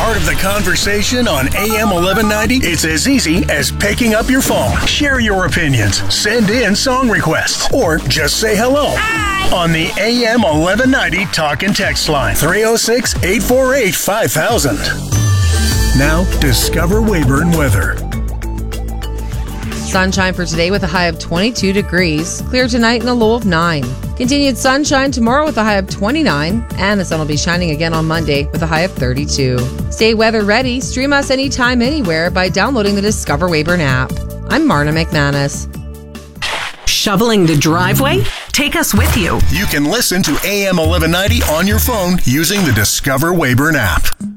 part of the conversation on AM 1190? It's as easy as picking up your phone. Share your opinions, send in song requests, or just say hello. Hi. On the AM 1190 talk and text line, 306-848-5000. Now, discover Weyburn weather. Sunshine for today with a high of 22 degrees. Clear tonight and a low of 9. Continued sunshine tomorrow with a high of 29. And the sun will be shining again on Monday with a high of 32. Stay weather ready. Stream us anytime, anywhere by downloading the Discover Weyburn app. I'm Marna McManus. Shoveling the driveway? Take us with you. You can listen to AM 1190 on your phone using the Discover Weyburn app.